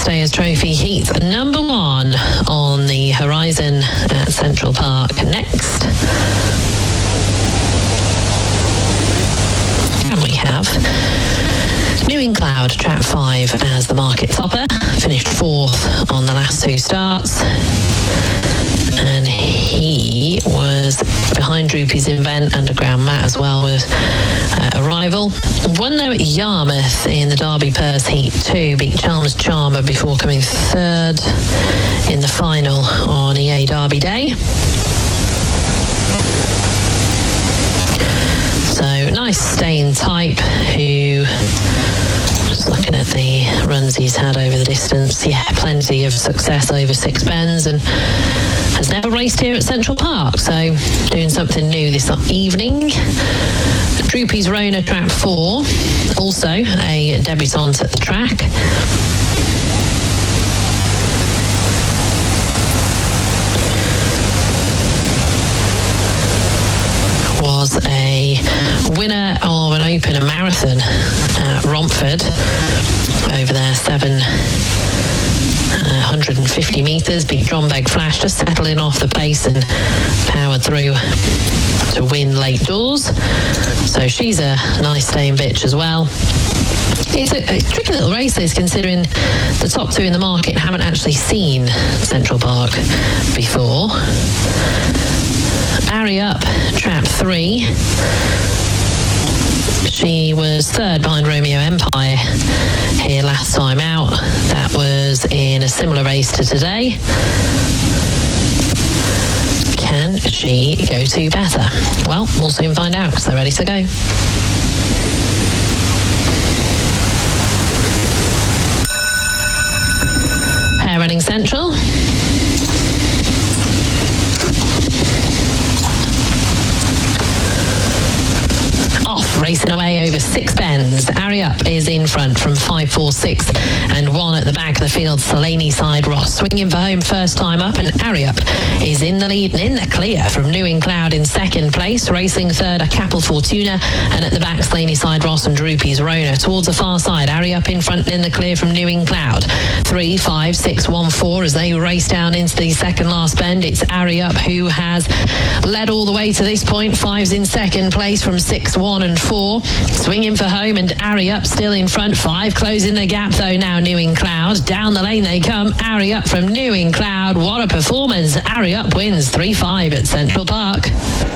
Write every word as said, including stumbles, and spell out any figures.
Stayers Trophy Heat number one on the horizon at Central Park next. And we have Newing Cloud, trap five as the market topper, finished fourth on the last two starts. And he was behind Droopy's Invent, Underground Matt as well with uh, Arrival. Won though at Yarmouth in the Derby Purse Heat two, beat Chalmers Charmer before coming third in the final on E A Derby Day. So nice staying type who, just looking at the runs he's had over the distance, yeah, plenty of success over six bends and has never raced here at Central Park, so doing something new this evening. Droopy's Rona trap four, also a debutante at the track. Was a winner of an open, a marathon at Romford over there, seven one hundred fifty metres, beat John Begg Flash, just settling off the pace and powered through to win late doors. So she's a nice staying bitch as well. It's a, a tricky little race, this, considering the top two in the market haven't actually seen Central Park before. Ari Up, trap three. She was third behind Romeo Empire here last time out. That was in a similar race to today. Can she go to better? Well, we'll soon find out because they're ready to go. Hair Running Central. Racing away over six bends. Ari Up is in front from five, four, six and one at the back of the field. Slaney Side Ross swinging for home first time up, and Ari Up is in the lead and in the clear from Newing Cloud in second place. Racing third, a Capel Fortuna, and at the back Slaney Side Ross and Droopy's Rona. Towards the far side, Ari Up in front and in the clear from Newing Cloud. Three, five, six, one, four as they race down into the second last bend. It's Ari Up who has led all the way to this point. Five's in second place from six, one and four. Swinging for home, and Ari Up still in front. Five closing the gap though now. Newing Cloud down the lane they come. Ari Up from Newing Cloud. What a performance! Ari Up wins three five at Central Park.